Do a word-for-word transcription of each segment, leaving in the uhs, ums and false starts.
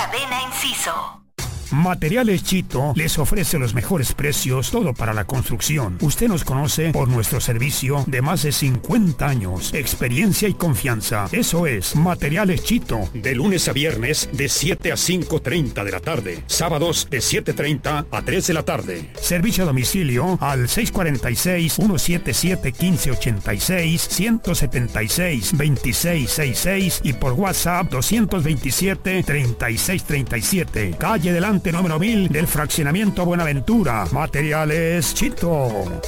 Cadena Inciso. Materiales Chito les ofrece los mejores precios, todo para la construcción. Usted nos conoce por nuestro servicio de más de cincuenta años, experiencia y confianza. Eso es Materiales Chito. De lunes a viernes, de siete a cinco treinta de la tarde. Sábados, de siete treinta a tres de la tarde. Servicio a domicilio al seis cuatro seis, uno siete siete, uno cinco ocho seis, uno siete seis, dos seis seis seis y por WhatsApp dos dos siete, tres seis tres siete. Calle delante número mil del fraccionamiento Buenaventura. Materiales Chito.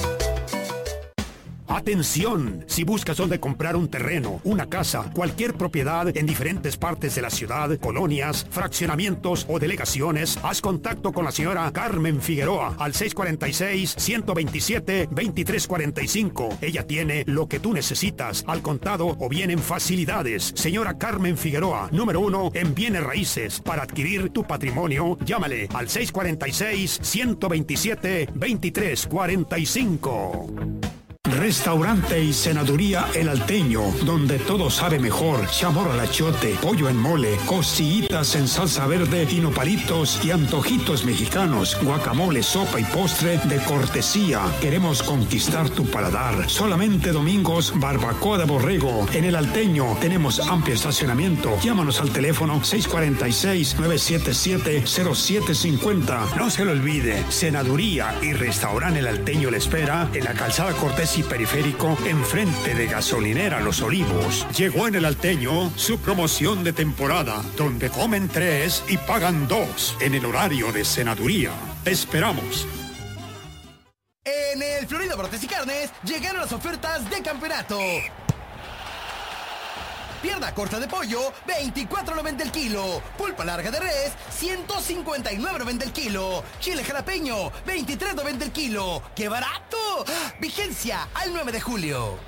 Atención, si buscas dónde comprar un terreno, una casa, cualquier propiedad en diferentes partes de la ciudad, colonias, fraccionamientos o delegaciones, haz contacto con la señora Carmen Figueroa al seis cuatro seis, uno dos siete, dos tres cuatro cinco. Ella tiene lo que tú necesitas, al contado o bien en facilidades. Señora Carmen Figueroa, número uno en bienes raíces. Para adquirir tu patrimonio, llámale al seis cuatro seis, uno dos siete, dos tres cuatro cinco. Restaurante y Senaduría El Alteño, donde todo sabe mejor. Chamorro al achiote, pollo en mole, costillitas en salsa verde y nopalitos y antojitos mexicanos, guacamole, sopa y postre de cortesía. Queremos conquistar tu paladar. Solamente domingos, barbacoa de borrego. En El Alteño tenemos amplio estacionamiento. Llámanos al teléfono seis cuatro seis, nueve siete siete, cero siete cinco cero. No se lo olvide, Senaduría y Restaurante El Alteño le espera en la calzada Cortés y Periférico, enfrente de Gasolinera Los Olivos. Llegó en El Alteño su promoción de temporada, donde comen tres y pagan dos en el horario de Senaduría. Te esperamos. En el Florida Brotes y Carnes llegaron las ofertas de campeonato. Pierna corta de pollo, veinticuatro noventa el kilo. Pulpa larga de res, ciento cincuenta y nueve noventa el kilo. Chile jalapeño, veintitrés noventa el kilo. ¡Qué barato! Vigencia al nueve de julio.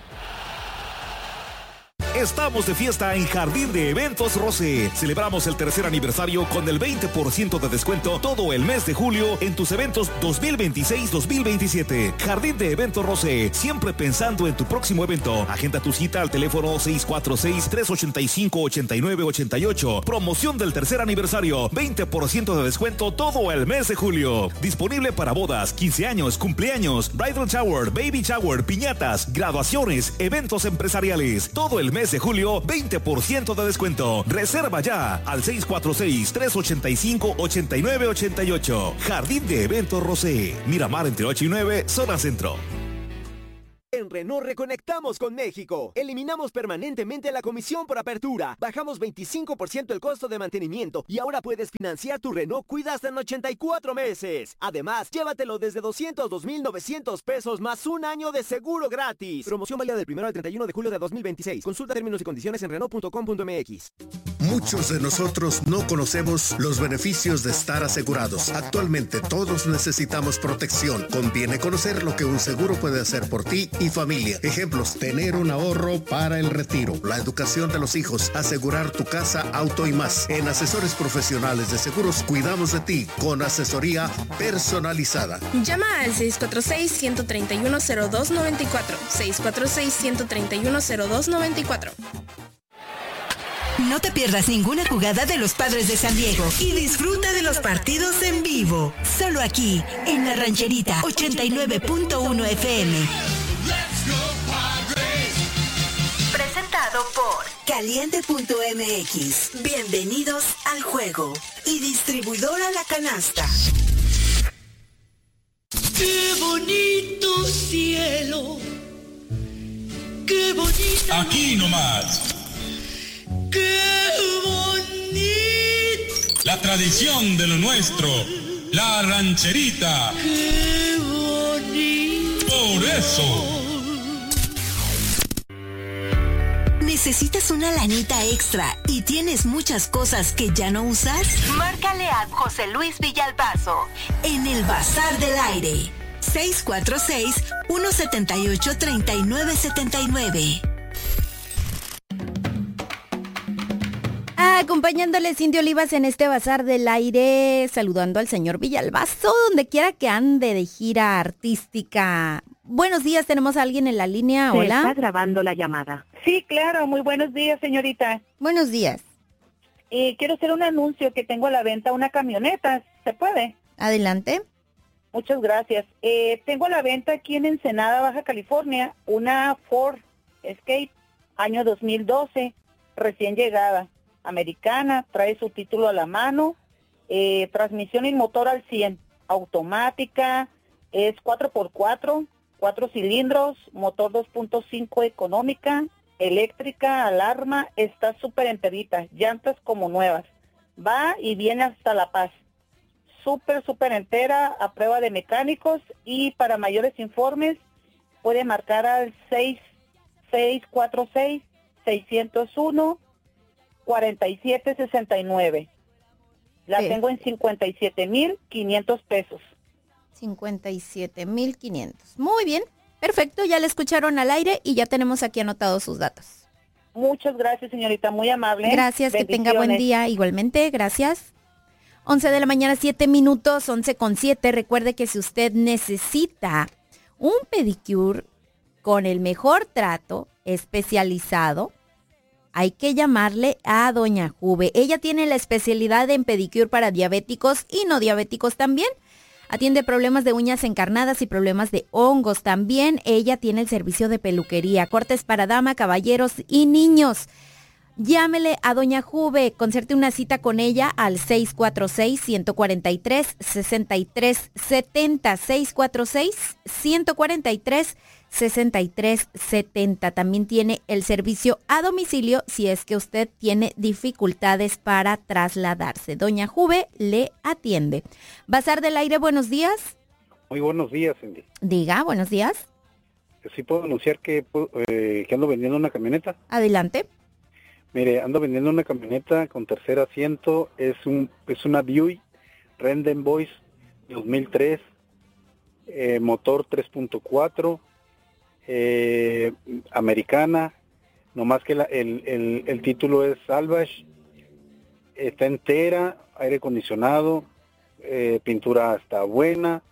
Estamos de fiesta en Jardín de Eventos Rosé. Celebramos el tercer aniversario con el veinte por ciento de descuento todo el mes de julio en tus eventos dos mil veintiséis dos mil veintisiete. Jardín de Eventos Rosé, siempre pensando en tu próximo evento. Agenda tu cita al teléfono seis cuatro seis, tres ocho cinco, ocho nueve ocho ocho. Promoción del tercer aniversario, veinte por ciento de descuento todo el mes de julio. Disponible para bodas, quince años, cumpleaños, bridal shower, baby shower, piñatas, graduaciones, eventos empresariales. Todo el mes de julio, veinte por ciento de descuento. Reserva ya al seis cuatro seis, tres ocho cinco, ocho nueve ocho ocho. Jardín de Eventos Rosé, Miramar entre ocho y nueve, zona centro. En Renault reconectamos con México. Eliminamos permanentemente la comisión por apertura. Bajamos veinticinco por ciento el costo de mantenimiento y ahora puedes financiar tu Renault Cuida hasta en ochenta y cuatro meses. Además, llévatelo desde doscientos dos mil novecientos pesos más un año de seguro gratis. Promoción válida del primero al treinta y uno de julio de dos mil veintiséis. Consulta términos y condiciones en Renault punto com punto m x. Muchos de nosotros no conocemos los beneficios de estar asegurados. Actualmente todos necesitamos protección. Conviene conocer lo que un seguro puede hacer por ti y familia. Ejemplos: tener un ahorro para el retiro, la educación de los hijos, asegurar tu casa, auto y más. En Asesores Profesionales de Seguros cuidamos de ti con asesoría personalizada. Llama al seis cuatro seis, uno tres uno, cero dos nueve cuatro. seis cuatro seis, uno tres uno, cero dos nueve cuatro. No te pierdas ninguna jugada de los Padres de San Diego y disfruta de los partidos en vivo. Solo aquí, en La Rancherita, ochenta y nueve punto uno F M. Presentado por Caliente punto M X. Bienvenidos al juego. Y Distribuidora La Canasta. ¡Qué bonito cielo! ¡Qué bonita! Aquí nomás. ¡Qué bonito! La tradición de lo nuestro. La rancherita. ¡Qué bonito! Por eso. ¿Necesitas una lanita extra y tienes muchas cosas que ya no usas? Márcale a José Luis Villalbazo en el Bazar del Aire. seis cuatro seis, uno siete ocho, tres nueve siete nueve. Acompañándoles Cindy Olivas en este Bazar del Aire, saludando al señor Villalbazo, donde quiera que ande de gira artística. Buenos días, tenemos a alguien en la línea. Hola. Se está grabando la llamada. Sí, claro, muy buenos días, señorita. Buenos días. y quiero hacer un anuncio que tengo a la venta una camioneta. ¿Se puede? Adelante. Muchas gracias. Eh, tengo a la venta aquí en Ensenada, Baja California, una Ford Escape, año dos mil doce, recién llegada, americana, trae su título a la mano, eh, transmisión y motor al cien, automática, es cuatro por cuatro, cuatro cilindros, motor dos punto cinco económica, eléctrica, alarma, está súper enterita, llantas como nuevas, va y viene hasta La Paz. Súper, súper entera, a prueba de mecánicos, y para mayores informes puede marcar al seis seis cuatro seis, seis cero uno, cuatro siete seis nueve. La sí. Tengo en cincuenta y siete mil quinientos pesos. cincuenta y siete mil quinientos. Muy bien, perfecto, ya le escucharon al aire y ya tenemos aquí anotados sus datos. Muchas gracias, señorita, muy amable. Gracias, que tenga buen día. Igualmente, gracias. once de la mañana, siete minutos, once con siete. Recuerde que si usted necesita un pedicure con el mejor trato especializado, hay que llamarle a Doña Juve. Ella tiene la especialidad en pedicure para diabéticos y no diabéticos también. Atiende problemas de uñas encarnadas y problemas de hongos. También ella tiene el servicio de peluquería, cortes para dama, caballeros y niños. Llámele a Doña Juve, concerte una cita con ella al seis cuatro seis, uno cuatro tres, seis tres siete cero, seis cuatro seis, uno cuatro tres, seis tres siete cero. También tiene el servicio a domicilio si es que usted tiene dificultades para trasladarse. Doña Juve le atiende. Bazar del Aire, buenos días. Muy buenos días, Cindy. Diga, buenos días. ¿Sí puedo anunciar que, eh, que ando vendiendo una camioneta? Adelante. Mire, ando vendiendo una camioneta con tercer asiento, es un es una Buick Renden Boys dos mil tres, eh, motor tres punto cuatro, eh, americana, nomás que la, el, el, el título es Salvage, está entera, aire acondicionado, eh, pintura está buena,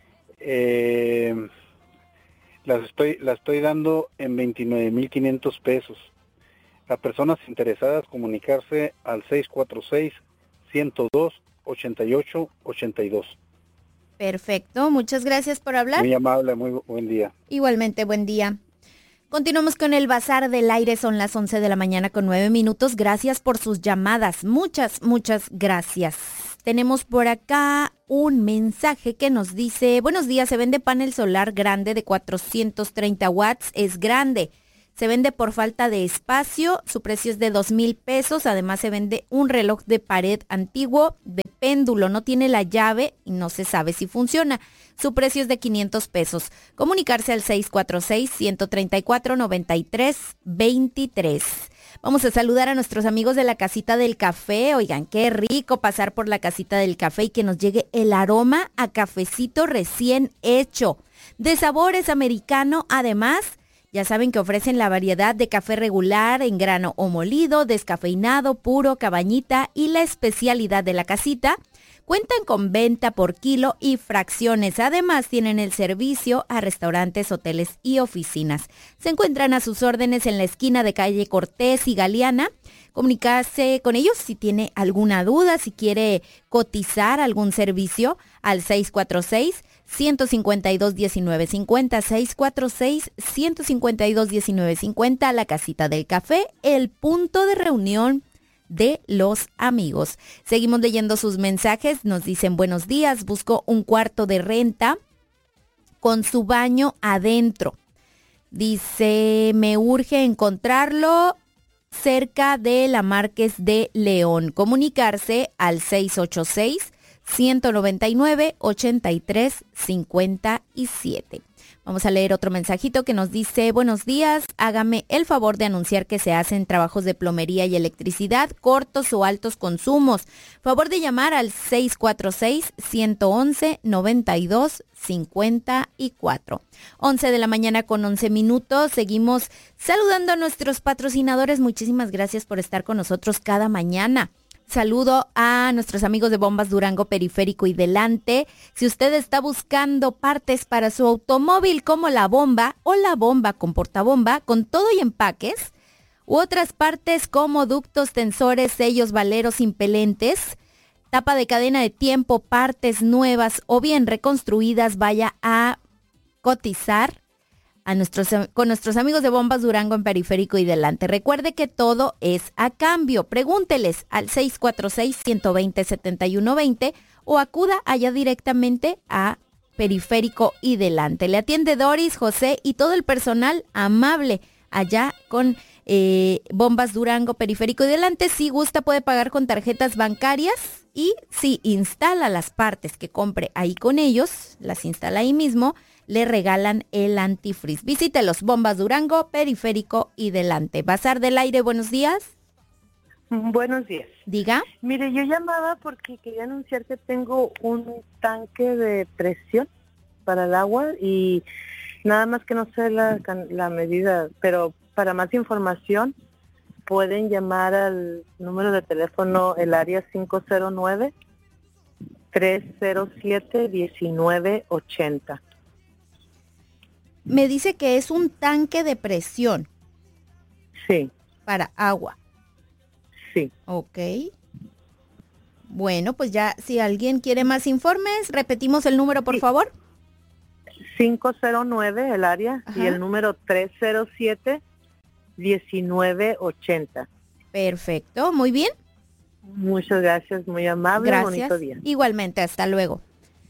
eh, las estoy, la estoy dando en veintinueve mil quinientos pesos. Las personas interesadas comunicarse al seis cuatro seis, ciento dos, ochenta y ocho, ochenta y dos. Perfecto, muchas gracias por hablar. Muy amable, muy buen día. Igualmente, buen día. Continuamos con el Bazar del Aire, son las once de la mañana con nueve minutos. Gracias por sus llamadas, muchas, muchas gracias. Tenemos por acá un mensaje que nos dice, buenos días, se vende panel solar grande de cuatrocientos treinta watts, es grande. Se vende por falta de espacio, su precio es de dos mil pesos, además se vende un reloj de pared antiguo de péndulo, no tiene la llave y no se sabe si funciona. Su precio es de quinientos pesos. Comunicarse al seis cuatro seis, uno tres cuatro, nueve tres dos tres. Vamos a saludar a nuestros amigos de la Casita del Café. Oigan, qué rico pasar por la Casita del Café y que nos llegue el aroma a cafecito recién hecho. De sabores americano, además. Ya saben que ofrecen la variedad de café regular, en grano o molido, descafeinado, puro, cabañita y la especialidad de la casita. Cuentan con venta por kilo y fracciones. Además, tienen el servicio a restaurantes, hoteles y oficinas. Se encuentran a sus órdenes en la esquina de calle Cortés y Galeana. Comunicarse con ellos si tiene alguna duda, si quiere cotizar algún servicio al seis cuatro seis, uno cinco dos, uno nueve cinco cero, seis cuatro seis, uno cinco dos, uno nueve cinco cero, la Casita del Café, el punto de reunión de los amigos. Seguimos leyendo sus mensajes, nos dicen buenos días, busco un cuarto de renta con su baño adentro. Dice, me urge encontrarlo cerca de la Márquez de León. Comunicarse al seis ocho seis, uno nueve nueve, ocho tres cinco siete. Vamos a leer otro mensajito que nos dice, buenos días, hágame el favor de anunciar que se hacen trabajos de plomería y electricidad, cortos o altos consumos. Favor de llamar al seis cuatro seis, uno once, noventa y dos cincuenta y cuatro. once de la mañana con once minutos. Seguimos saludando a nuestros patrocinadores. Muchísimas gracias por estar con nosotros cada mañana. Saludo a nuestros amigos de Bombas Durango Periférico y Delante. Si usted está buscando partes para su automóvil como la bomba o la bomba con portabomba, con todo y empaques, u otras partes como ductos, tensores, sellos, valeros impelentes, tapa de cadena de tiempo, partes nuevas o bien reconstruidas, vaya a cotizar a nuestros, con nuestros amigos de Bombas Durango en Periférico y Delante. Recuerde que todo es a cambio. Pregúnteles al seis cuatro seis, uno dos cero, siete uno dos cero o acuda allá directamente a Periférico y Delante. Le atiende Doris, José y todo el personal amable allá con eh, Bombas Durango, Periférico y Delante. Si gusta puede pagar con tarjetas bancarias y si instala las partes que compre ahí con ellos, las instala ahí mismo, le regalan el antifreeze. Visítelos, Bombas Durango, Periférico y Delante. Bazar del Aire, buenos días. Buenos días. Diga. Mire, yo llamaba porque quería anunciar que tengo un tanque de presión para el agua y nada más que no sé la, la medida, pero para más información pueden llamar al número de teléfono, el área cinco cero nueve, tres cero siete, uno nueve ocho cero. Me dice que es un tanque de presión. Sí. Para agua. Sí. Ok. Bueno, pues ya, si alguien quiere más informes, repetimos el número, por sí. favor. cinco cero nueve, el área, Ajá. y el número tres cero siete, uno nueve ocho cero. Perfecto, muy bien. Muchas gracias, muy amable, gracias. Bonito día. Igualmente, hasta luego.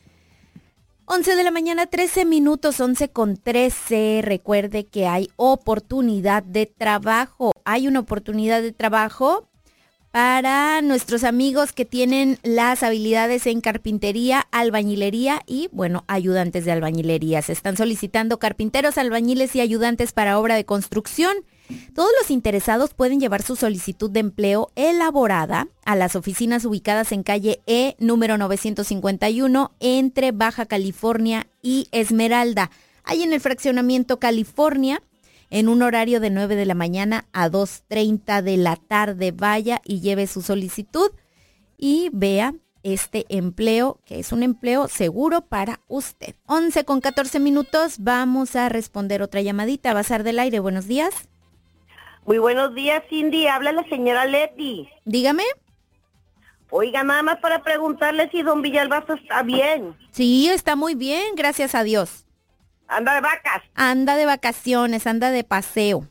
once de la mañana, trece minutos, once con trece. Recuerde que hay oportunidad de trabajo. Hay una oportunidad de trabajo para nuestros amigos que tienen las habilidades en carpintería, albañilería y, bueno, ayudantes de albañilería. Se están solicitando carpinteros, albañiles y ayudantes para obra de construcción. Todos los interesados pueden llevar su solicitud de empleo elaborada a las oficinas ubicadas en calle E, número novecientos cincuenta y uno, entre Baja California y Esmeralda. Ahí en el fraccionamiento California, en un horario de nueve de la mañana a dos treinta de la tarde. Vaya y lleve su solicitud y vea este empleo, que es un empleo seguro para usted. once con catorce minutos, vamos a responder otra llamadita. Bazar del Aire, buenos días. Muy buenos días, Cindy. Habla la señora Leti. Dígame. Oiga, nada más para preguntarle si don Villalbazo está bien. Sí, está muy bien, gracias a Dios. ¿Anda de vacas? Anda de vacaciones, anda de paseo.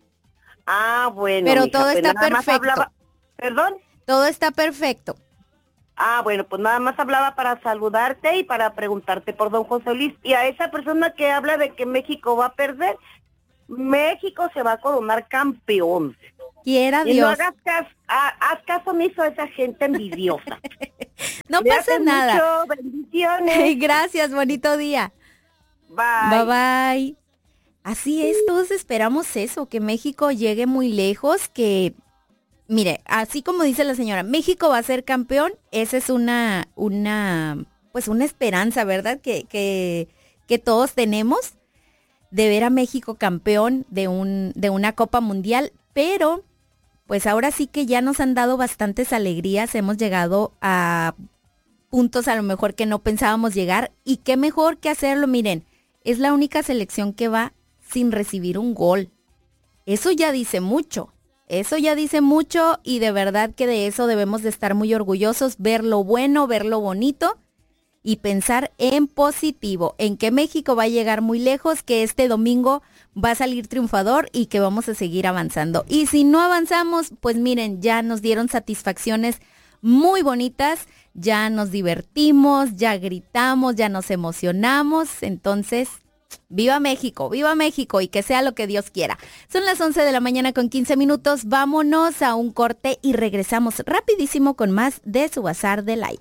Ah, bueno. Pero mija, todo está perfecto. Hablaba... ¿Perdón? Todo está perfecto. Ah, bueno, pues nada más hablaba para saludarte y para preguntarte por don José Luis. Y a esa persona que habla de que México va a perder, México se va a coronar campeón. Quiera y Dios. no hagas caso, haz caso omiso a esa gente envidiosa. No pasa nada. Mucho, bendiciones. Gracias, bonito día. Bye. Bye bye. Así es, todos esperamos eso, que México llegue muy lejos, que, mire, así como dice la señora, México va a ser campeón, esa es una, una, pues una esperanza, ¿verdad? Que, que, que todos tenemos de ver a México campeón de un, de una Copa Mundial, pero pues ahora sí que ya nos han dado bastantes alegrías, hemos llegado a puntos a lo mejor que no pensábamos llegar, y qué mejor que hacerlo, miren, es la única selección que va sin recibir un gol. Eso ya dice mucho, eso ya dice mucho y de verdad que de eso debemos de estar muy orgullosos, ver lo bueno, ver lo bonito y pensar en positivo, en que México va a llegar muy lejos, que este domingo va a salir triunfador y que vamos a seguir avanzando. Y si no avanzamos, pues miren, ya nos dieron satisfacciones muy bonitas, ya nos divertimos, ya gritamos, ya nos emocionamos, entonces, ¡viva México! ¡Viva México! Y que sea lo que Dios quiera. Son las once de la mañana con quince minutos, vámonos a un corte y regresamos rapidísimo con más de su Bazar del Aire.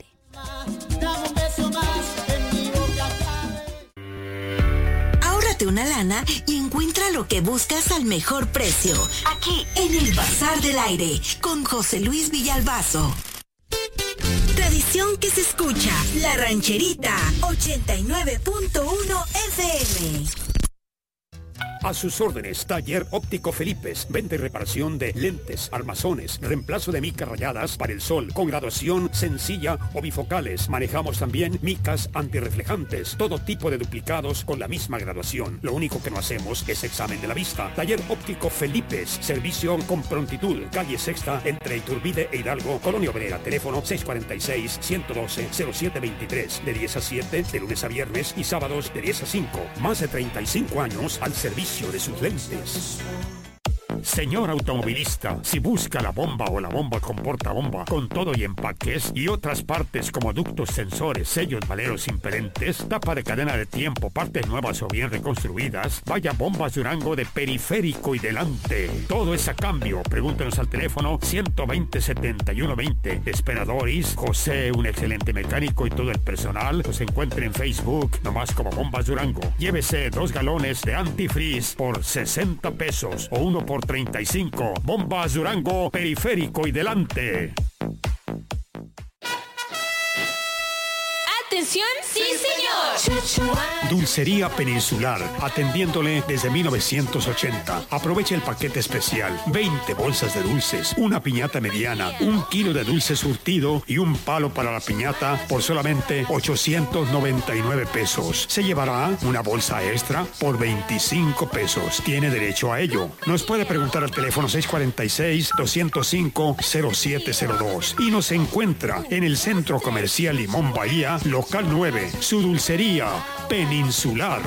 Ahórrate una lana y encuentra lo que buscas al mejor precio. Aquí en el Bazar del Aire con José Luis Villalbazo. Tradición que se escucha, La Rancherita, ochenta y nueve punto uno F M. A sus órdenes, Taller Óptico Felipes. Venta y reparación de lentes, armazones, reemplazo de micas rayadas para el sol, con graduación sencilla o bifocales. Manejamos también micas antirreflejantes, todo tipo de duplicados con la misma graduación. Lo único que no hacemos es examen de la vista. Taller Óptico Felipes. Servicio con prontitud. Calle Sexta, entre Iturbide e Hidalgo, Colonia Obrera. Teléfono seis cuatro seis, uno uno dos, cero siete dos tres. De diez a siete, de lunes a viernes y sábados de diez a cinco. Más de treinta y cinco años al servicio de sus lentes. Señor automovilista, si busca la bomba o la bomba con portabomba, con todo y empaques, y otras partes como ductos, sensores, sellos, valeros impelentes, tapa de cadena de tiempo, partes nuevas o bien reconstruidas, vaya Bombas Durango de periférico y delante. Todo es a cambio. Pregúntenos al teléfono ciento veinte, setenta y uno veinte. Esperadores, José, un excelente mecánico, y todo el personal los encuentren en Facebook, nomás como Bombas Durango. Llévese dos galones de antifreeze por sesenta pesos o uno por treinta y cinco. Bombas Durango, periférico y delante. ¿Atención? ¡Sí, señor! Dulcería Peninsular, atendiéndole desde mil novecientos ochenta. Aprovecha el paquete especial. veinte bolsas de dulces, una piñata mediana, un kilo de dulce surtido y un palo para la piñata por solamente ochocientos noventa y nueve pesos. Se llevará una bolsa extra por veinticinco pesos. Tiene derecho a ello. Nos puede preguntar al teléfono seis cuatro seis, dos cero cinco, cero siete cero dos y nos encuentra en el Centro Comercial Limón Bahía, local nueve, su dulcería Peninsular.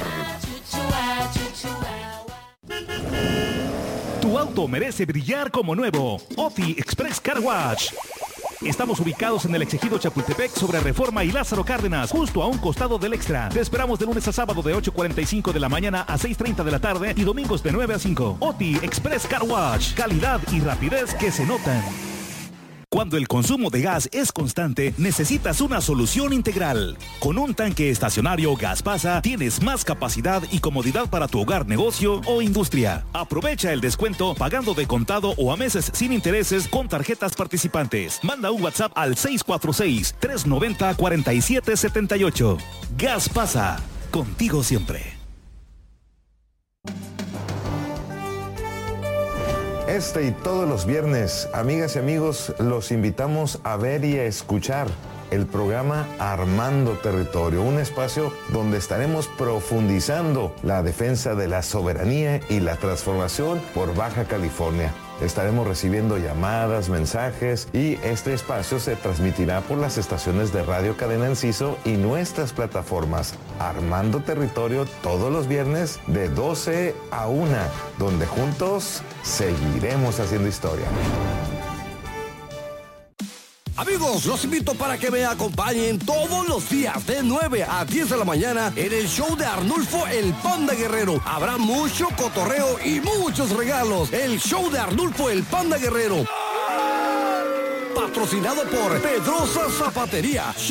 Tu auto merece brillar como nuevo. Oti Express Car Wash. Estamos ubicados en el Ejido Chapultepec sobre Reforma y Lázaro Cárdenas, justo a un costado del Extra. Te esperamos de lunes a sábado de ocho cuarenta y cinco de la mañana a seis treinta de la tarde y domingos de nueve a cinco. Oti Express Car Wash. Calidad y rapidez que se notan. Cuando el consumo de gas es constante, necesitas una solución integral. Con un tanque estacionario Gas Pasa, tienes más capacidad y comodidad para tu hogar, negocio o industria. Aprovecha el descuento pagando de contado o a meses sin intereses con tarjetas participantes. Manda un WhatsApp al seis cuatro seis, tres nueve cero, cuatro siete siete ocho. Gas Pasa, contigo siempre. Este y todos los viernes, amigas y amigos, los invitamos a ver y a escuchar el programa Armando Territorio, un espacio donde estaremos profundizando la defensa de la soberanía y la transformación por Baja California. Estaremos recibiendo llamadas, mensajes y este espacio se transmitirá por las estaciones de Radio Cadena Enciso y nuestras plataformas. Armando Territorio todos los viernes de doce a una, donde juntos seguiremos haciendo historia. Amigos, los invito para que me acompañen todos los días de nueve a diez de la mañana en el show de Arnulfo el Panda Guerrero. Habrá mucho cotorreo y muchos regalos. El show de Arnulfo el Panda Guerrero. Patrocinado por Pedrosa Zapatería.